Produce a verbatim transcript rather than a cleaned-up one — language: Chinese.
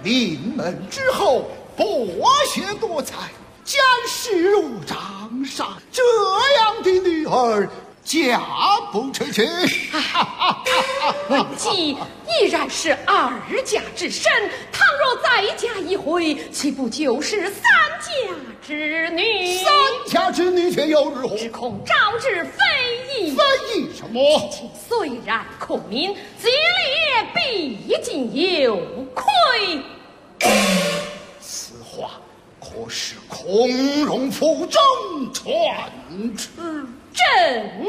临门之后博学多才，见识如掌上，这样的女儿嫁不出去。 文姬依然是二家之身，倘若再嫁一回，岂不就是三家之女？ 三家之女却又如何？ 只恐招致非议。 非议什么？ 其虽然孔明，节烈毕竟有亏。 此话可是孔融府中传旨？ 朕